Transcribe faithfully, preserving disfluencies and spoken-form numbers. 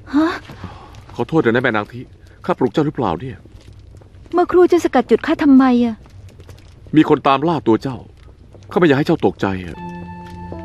ฮะขอโทษเดี๋ยวนะแม่นางทิข้าปลุกเจ้าหรือเปล่าเนี่ยเมื่อครูจะสกัดจุดข้าทำไมอะมีคนตามล่าตัวเจ้าข้าไม่อยากให้เจ้าตกใจอะ